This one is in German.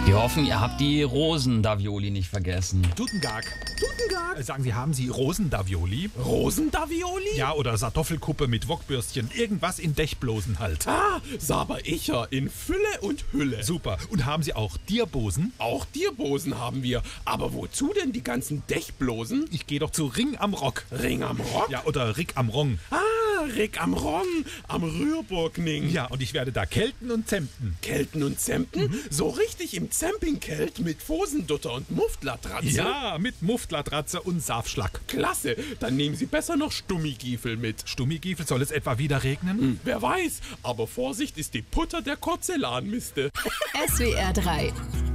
Wir hoffen, ihr habt die Rosendavioli nicht vergessen. Tutengag. Sagen Sie, haben Sie Rosendavioli? Rosendavioli? Ja, oder Sartoffelkuppe mit Wokbürstchen. Irgendwas in Dechblosen halt. Ah, Saber-Icher in Fülle und Hülle. Super. Und haben Sie auch Dierbosen? Auch Dierbosen haben wir. Aber wozu denn die ganzen Dechblosen? Ich gehe doch zu Ring am Rock. Ring am Rock? Ja, oder Rick am Rong. Ah, Rick am Rong, am Rührburgning. Ja, und ich werde da kelten und zämten. Kelten und Zempen? So richtig im Zempingkelt mit Fosendutter und Muftlatratze? Ja, mit Muftlatratze und Saafschlack. Klasse, dann nehmen Sie besser noch Stummigiefel mit. Stummigiefel, soll es etwa wieder regnen? Wer weiß, aber Vorsicht ist die Putter der Korzellanmiste. SWR 3